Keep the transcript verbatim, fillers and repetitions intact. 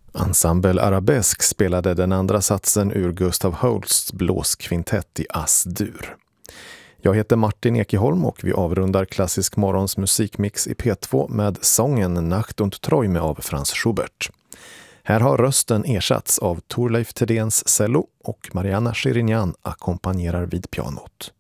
Ensemble Arabesk spelade den andra satsen ur Gustav Holsts blåskvintett i As-dur. Jag heter Martin Ekeholm och vi avrundar Klassisk morgons musikmix i P två med sången Nacht und Träume av Franz Schubert. Här har rösten ersatts av Thorleif Thedéens cello och Marianna Schirinyan ackompanjerar vid pianot.